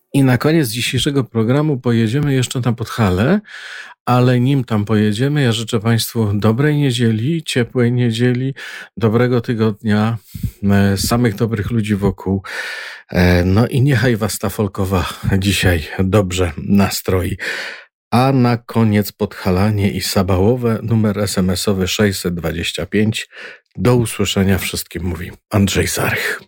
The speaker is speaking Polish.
I na koniec dzisiejszego programu pojedziemy jeszcze na Podhale, ale nim tam pojedziemy, ja życzę Państwu dobrej niedzieli, ciepłej niedzieli, dobrego tygodnia, samych dobrych ludzi wokół. No i niechaj Was ta folkowa dzisiaj dobrze nastroi. A na koniec Podhalanie i Sabałowe, numer SMS-owy 625. Do usłyszenia wszystkim, mówi Andrzej Sarych.